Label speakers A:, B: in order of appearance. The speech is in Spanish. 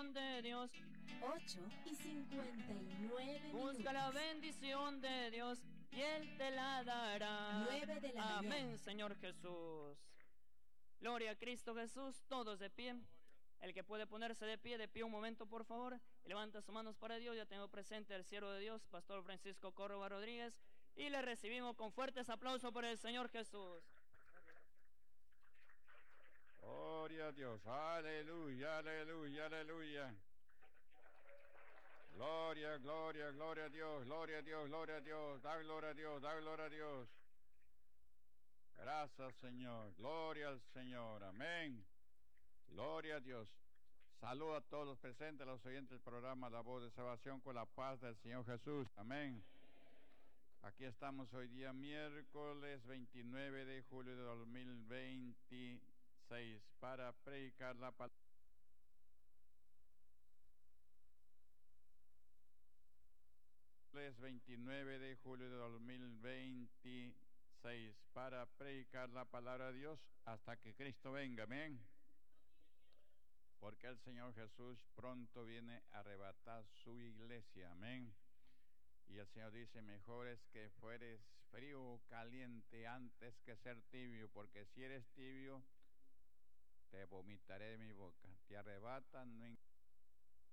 A: bendición de Dios.
B: 8:59.
A: Busca la bendición de Dios y Él te la dará.
B: 9 de la
A: Amén,
B: mañana.
A: Señor Jesús. Gloria a Cristo Jesús, todos de pie. El que puede ponerse de pie un momento, por favor. Levanta sus manos para Dios. Ya tengo presente al siervo de Dios, Pastor Francisco Córdoba Rodríguez, y le recibimos con fuertes aplausos por el Señor Jesús.
C: Gloria a Dios, aleluya, aleluya, aleluya. Gloria, gloria, gloria a Dios, gloria a Dios, gloria a Dios, da gloria a Dios, da gloria a Dios. Gracias, Señor, gloria al Señor, amén. Gloria a Dios. Saludo a todos los presentes, a los oyentes del programa La Voz de Salvación, con la paz del Señor Jesús, amén. Aquí estamos hoy día miércoles 29 de julio de 2026 para predicar la palabra. 29 de julio de 2026 para predicar la palabra de Dios hasta que Cristo venga, amén. Porque el Señor Jesús pronto viene a arrebatar su iglesia, amén. Y el Señor dice, mejor es que fueres frío o caliente antes que ser tibio, porque si eres tibio, te vomitaré de mi boca. Te arrebatan, no